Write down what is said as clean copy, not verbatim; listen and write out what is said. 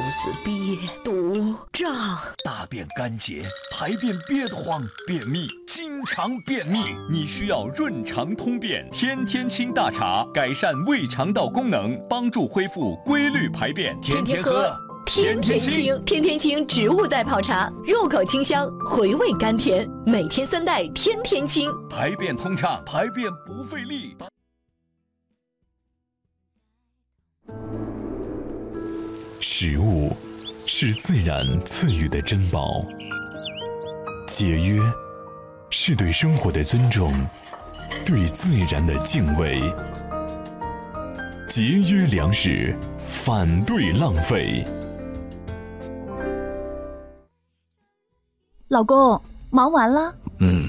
子憋，肚胀， 大便干结，排便憋得慌，便秘，经常便秘，你需要润肠通便天天清大茶，改善胃肠道功能，帮助恢复规律排便，天天喝。 天天清，天天清植物代泡茶，入口清香，回味甘甜，每天3袋，天天清， 排便通畅，排便不费力。 食物是自然赐予的珍宝，节约是对生活的尊重，对自然的敬畏。节约粮食，反对浪费。 老公，忙完了？